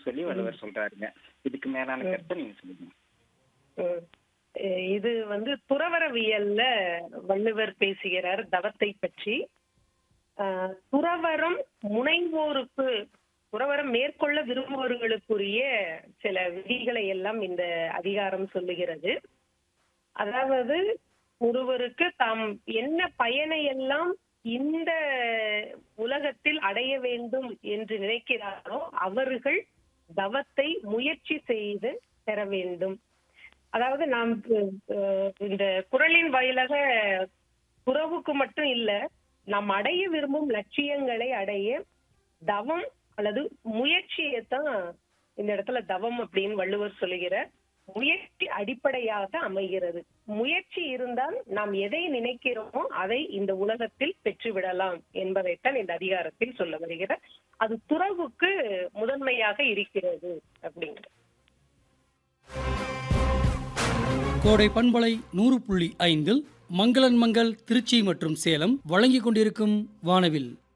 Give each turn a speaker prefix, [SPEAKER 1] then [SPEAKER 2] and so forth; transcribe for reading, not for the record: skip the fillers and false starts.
[SPEAKER 1] சொல்லி வள்ளுவர் சொல்றாருங்க. இதுக்கு மேலான
[SPEAKER 2] ம்.
[SPEAKER 1] கருத்தை நீங்க சொல்லுங்க.
[SPEAKER 2] ம். இது துறவரவியல்ல வள்ளுவர் பேசுகிறார் தவத்தை பற்றி. துறவரம் முனைவோருக்கு, துறவரம் மேற்கொள்ள விரும்புபவர்களுக்குரிய சில விதிகளை எல்லாம் இந்த அதிகாரம் சொல்லுகிறது. அதாவது ஒருவருக்கு தாம் என்ன பயனை எல்லாம் இந்த உலகத்தில் அடைய வேண்டும் என்று நினைக்கிறாரோ அவர்கள் தவத்தை முயற்சி செய்து பெற வேண்டும். அதாவது நாம் இந்த குறளின் வாயிலாக துறவுக்கு மட்டும் இல்ல, நாம் அடைய விரும்பும் லட்சியங்களை அடைய தவம் அல்லது முயற்சியைத்தான் இந்த இடத்துல தவம் அப்படின்னு வள்ளுவர் சொல்லுகிறார். முயற்சி அடிப்படையாக அமைகிறது. முயற்சி இருந்தால் நாம் எதை நினைக்கிறோமோ அதை இந்த உலகத்தில் பெற்றுவிடலாம் என்பதைத்தான் இந்த அதிகாரத்தில் சொல்ல வருகிறார். அது துறவுக்கு முதன்மையாக இருக்கிறது அப்படிங்கிறது.
[SPEAKER 3] கோடை பண்பலை 100.5 மங்களன் மங்கள் திருச்சி மற்றும் சேலம் வழங்கிக் கொண்டிருக்கும் வானவில்